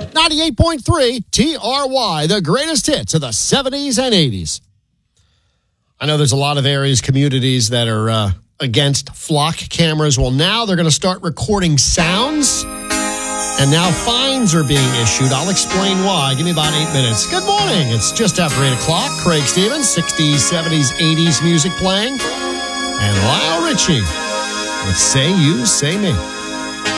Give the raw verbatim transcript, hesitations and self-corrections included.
ninety-eight point three T R Y, the greatest hits of the seventies and eighties. I know there's a lot of areas, communities that are uh, against flock cameras. Well, now they're going to start recording sounds, and now fines are being issued. I'll explain why. Give me about eight minutes. Good morning. It's just after eight o'clock. Craig Stevens, sixties, seventies, eighties music playing. And Lyle Richie with Say You, Say Me.